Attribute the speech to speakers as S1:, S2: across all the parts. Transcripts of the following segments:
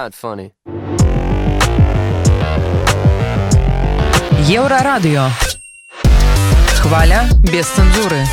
S1: not funny.
S2: Еврорадио. Хваля без цензуры.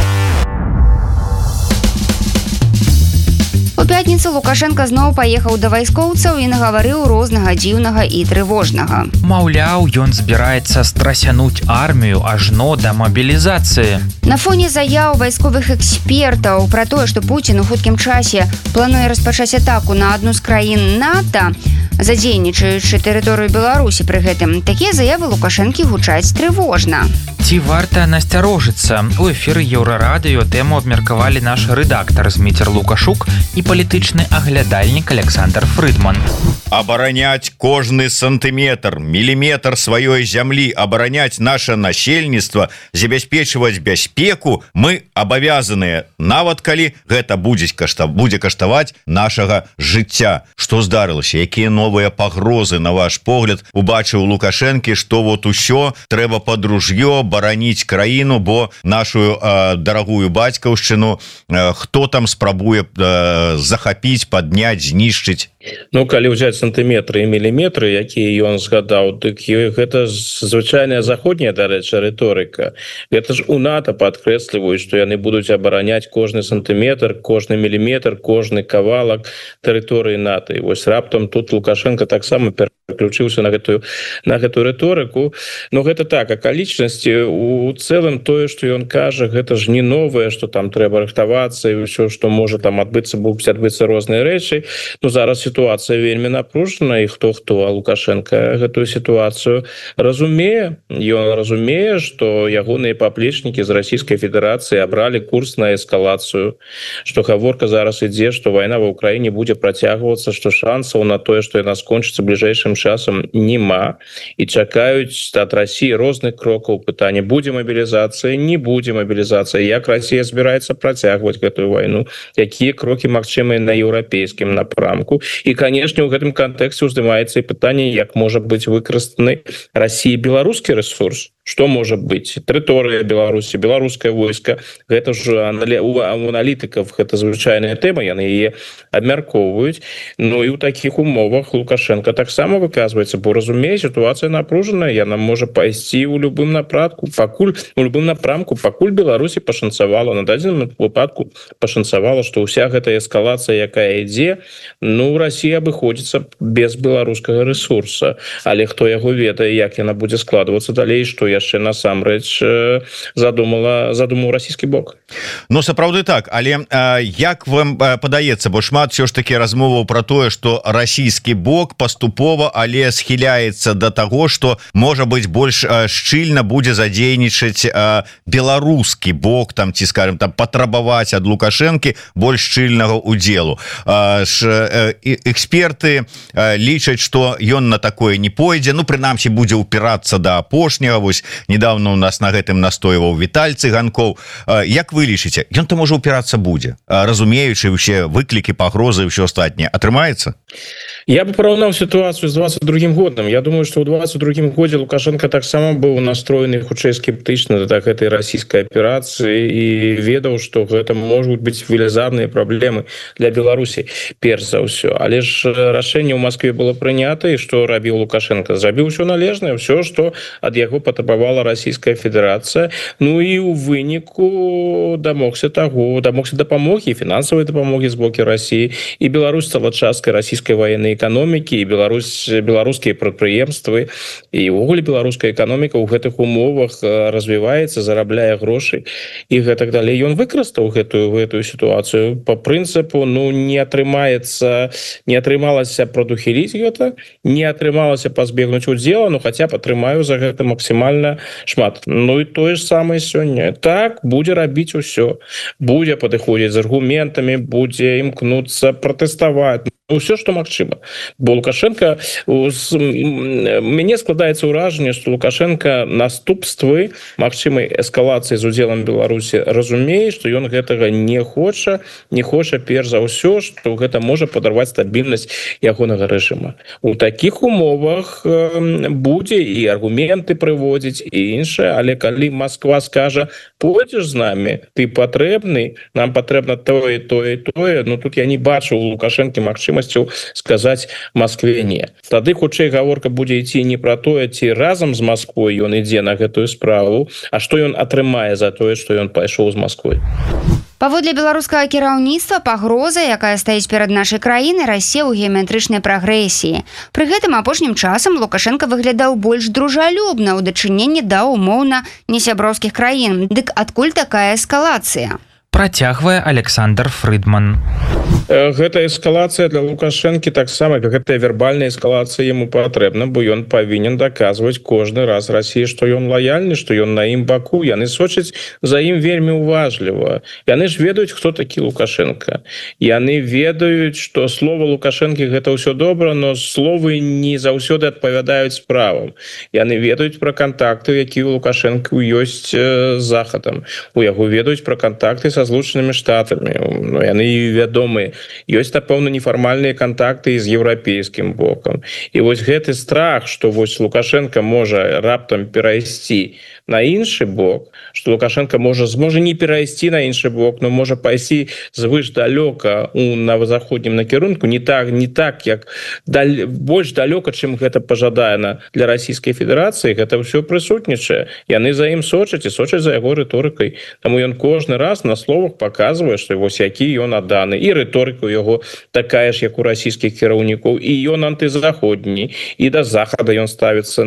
S3: У пятніцу Лукашенко зноў паехаў да вайскоўцаў і нагаварыў рознага дзіўнага і трывожнага.
S4: Маўляў, ён збіраецца страсянуць армію ажно да мабілізацыі.
S3: На фоне заяў вайсковых экспертаў пра тое, што Пуцін у хуткім часе плануе распачаць атаку на адну з краін НАТО, задзейнічаючы тэрыторыю Беларусі пры гэтым, такія заявы Лукашэнкі гучаць трывожна.
S4: Ці варта насцярожыцца? У эфіры Еўрарадыё тэму абмеркавалі наш рэдактар Зміцер Лукашук і палітычны аглядальнік Александр Фрыдман.
S5: Абараняць кожны сантыметр, міліметр сваёй зямлі, абараняць наше насельніцтва, забяспечваць бяспеку мы абавязаныя, нават калі гэта будзе каштаваць нашага жыцця. Што здарылася? Якія новыя пагрозы, на ваш погляд, убачыў Лукашэнкі, што вот усё трэба пад ружьё бараніць краіну, бо нашу дарагую бацькаўшчыну хто там спрабуе захапіць, падняць, знішчыць?
S6: Ну, калі ўзяць сантыметры і міліметры, якія ён згадаў, дык гэта звычайная заходняя, дарэчы, рыторыка. Гэта ж у НАТО падкрэсліваюць, што яны будуць абараняць кожны сантыметр, кожны міліметр, кожны кавалак тэрыторыі НАТО. І вось раптам тут Лукашенко таксама пераключыўся на гэтую рыторыку. Но гэта так, акалічнасці у цэлым тое, што ён кажа, гэта ж не новае, што там трэба рыхтавацца і ўсё, што можа там адбыцца, будуць адбыцца розныя рэчы. Ну, зараз ситуация вельмі напружана, і хто, а Лукашенко гэтую ситуацию разумее. Ён разумее, что ягоныя паплечнікі з Российской Федерации абралі курс на эскалацию, что гаворка зараз ідзе, что война в Украине будзе працягвацца, что шансаў на тое, что яна скончыцца бліжэйшым часам нема, і чакаюць ад России розных крокаў. Пытанне: будзе мобилизация, не будзе мобилизация, як Россия збіраецца працягваць гэтую войну, якія крокі магчымыя на еўрапейскім напрамку. І, канешне, у гэтым кантэксце ўздымаецца і пытанне, як можа быць выкарыстаны Россией беларускі ресурс. Что можа быць? Тэрыторыя Беларусі, беларускае войска. Гэта ж у аналітыкаў гэта звычайная тэма, яны яе абмяркоўваюць. Ну і ў такіх умовах Лукашенко таксама выказваецца, бо разумее, сітуацыя напружаная, яна можа пайсці ў любым напрамку, пакуль Беларусі пашанцавала, на дадзеным выпадку пашанцавала, што ўся гэтая эскалацыя, якая ідзе, ну, Россия абыходзіцца без беларускага ресурса. Але хто яго ведае, як яна будзе складвацца далей, што яшчэ насамрэч задумаў расійскі бок.
S5: Ну, сапраўды так, але як вам падаецца, бо шмат все ж таки размоваў пра тое, што расійскі бок паступова, але схіляецца да таго, што можа быць больш шчыльна будзе задзейнічаць беларускі бок, там, ці, скажем, там, патрабаваць ад Лукашэнкі больш шчыльнага удзелу. Эксперты лічаць, што ён на такое не пойдзе, ну, прынамсі, будзе ўпірацца да апошняга. Вось недавно у нас на гэтым настойваў Віталь Цыганкоў. Як вы лічыце, ён то можа ўпірацца будзе, разумеючы ўсе выклікі, пагрозы і ўсё астатняе, атрымаецца?
S6: Я бы параўнаў ситуацию с 22 годом. Я думаю, что ў 22 годзе Лукашенко таксама быў настроены хутчэй скептычна да гэтай расійскай аперацыі і ведаў, што гэта могуць быць велізарныя праблемы для Беларусі, перш за ўсё. Але ж рашэнне ў Маскве было прынята, і што рабіў Лукашенко? Зрабіў ўсё належнае, ўсё, што ад яго патрабавала Расійская Федэрацыя. Ну і ў выніку дамогся дапамогі, фінансавай дапамогі з боку Расіі, і Беларусь стала часткай расійскай ваеннай эканомікі, і беларускія прадпрыемствы, і ўвогуле беларуская эканоміка ў гэтых умовах развіваецца, зарабляе грошы і гэтак далей. Ён выкарыстаў гэтую сітуацыю по прынцыпу, ну, не атрымалася прадухіліць гэта, не атрымалася пазбегнуць удзела, ну, хаця б атрымаю за гэта максімальна шмат. Ну і тое ж самае сёння. Так, будзе рабіць усё, будзе падыходзіць з аргументамі, будзе імкнуцца пратэставаць, ўсё, што магчыма. Бо Лукашенко, мяне складаецца ўражанне, што Лукашенко наступствы магчымай эскалацыі з удзелам Беларусі разумее, што ён гэтага не хоча перш за ўсё, што гэта можа падарваць стабільнасць ягонага рэжыма. У такіх умовах будзе і аргументы прыводзіць і іншае, але калі Москва скажа: пойдзеш з намі, ты патрэбны, нам патрэбна тое, ну тут я не бачу у Лукашэнкі магчымасці магчымасцю сказаць Москве не. Тады хутчэй гаворка будзе ісці не пра тое, ці разам з Москвой ён ідзе на гэтую справу, а што ён атрымае за тое, што ён пайшоў з Москвой.
S3: Паводле беларускага кіраўніцтва пагроза, якая стаіць перад нашай краінай, расце ў геаметрычнай прагрэсіі. Пры гэтым апошнім часам Лукашенко выглядаў больш дружалюбна ў дачыненні да умоўна несяброўскіх краін. Дык адкуль такая эскалацыя?
S4: Працягвае Александр Фрыдман.
S6: Гэта эскалацыя для Лукашэнкі таксама, как гэтая вербальная эскалацыя яму патрэбна, бо ён павінен даказваць кожны раз Расіі, што ён лаяльны, што ён на ім баку. Яны сочаць за ім вельмі уважліва. Яны ж ведаюць, хто такі Лукашенко. Яны ведаюць, што слова Лукашэнкі гэта ўсё добра, но словы не заўсёды адпавядаюць справам. Яны ведаюць пра кантакты, якія у Лукашэнкі ёсць з Захадам. У яго ведаюць пра кантакты са Злучанымі Штатамі. Ну, яны вядомыя. Ёсць, напэўна, нефармальныя кантакты з еўрапейскім бокам. І вось гэты страх, што вось Лукашенко можа раптам перайсці на іншы бок, што Лукашенко зможа не перайсці на іншы бок, но можа пайсці звыш далёка на заходнім накірунку, не так як больш далёка, чым гэта пажадана для Расійскай Федэрацыі, гэта ўсё прысутнічае. Яны за ім сочаць і сочаць за яго рыторыкай. Таму ён кожны раз на словах паказвае, што вось які ён адданы. І рыторыка у яго такая ж, як у расійскіх кіраўнікоў, і ён антызаходні, і да Захада ён ставіцца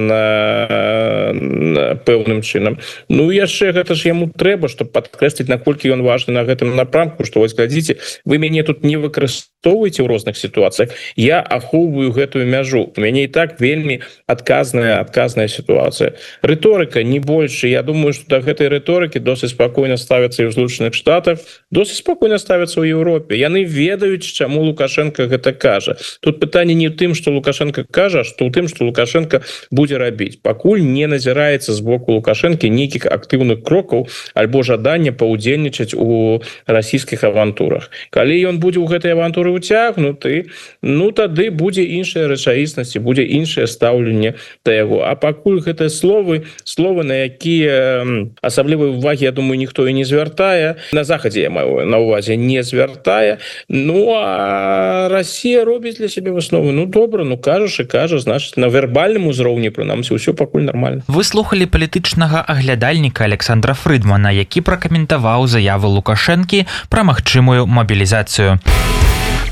S6: на пэўным чынам. Ну яшчэ гэта ж яму трэба, чтобы падкрэсліць, наколькі ён важны на гэтым напрамку, што вось глядзіце, вы мяне тут не выкарыстоўваеце ў розных сітуацыях, я ахоўваю гэтую мяжу. У мяне і так вельмі адказная сітуацыя. Рыторыка не больш, я думаю, што да гэтай рыторыкі досыць спакойна ставяцца і ў Злучаных Штатах, досыць спакойна ставяцца ў Еўропе. Яны ведаюць, чаму Лукашенко гэта кажа. Тут пытанне не ў тым, што Лукашенко кажа, а што ў тым, што Лукашенко будзе рабіць. Пакуль не назіраецца з боку Лукашенко нейкіх актыўных крокаў альбо жадання паўдзельнічаць у расійскіх авантурах. Калі ён будзе ў гэтай авантуры ўцягнуты, ну тады будзе іншая рэчаіснасць, будзе іншае стаўленне да яго. А пакуль гэтыя словы, на якія асаблівай увагі, я думаю, ніхто і не звяртае, на Захадзе я маю на увазе не звяртае, ну а Расія робіць для сябе высновы. Ну добра, ну кажаш і кажаш, значыць на вербальным узроўні прынамсі ўсё пакуль нармальна.
S4: Вы слухалі палітычнага аглядальніка Александра Фрыдмана, які пракаментаваў заяву Лукашэнкі пра магчымую мабілізацыю.